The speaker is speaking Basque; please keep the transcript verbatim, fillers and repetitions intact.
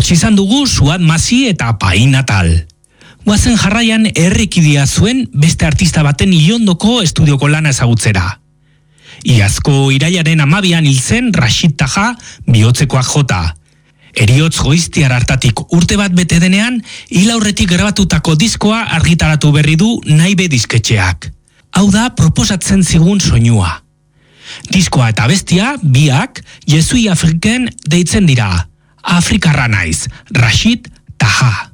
Hortz izan dugu Suat Masi eta Pai Natal. Guazen jarraian errekidia zuen beste artista baten ilondoko estudioko lana ezagutzera. Iazko irailaren amabian hil zen Rashid Taha bihotzekoak jota. Heriotz goiztiar hartatik urte bat bete denean, hil aurretik grabatutako diskoa argitaratu berri du Naibe disketxeak. Hau da proposatzen zigun soinua. Diskoa eta bestia, biak, Jesui Afriken deitzen dira. Afrikarra naiz, Rashid Taha.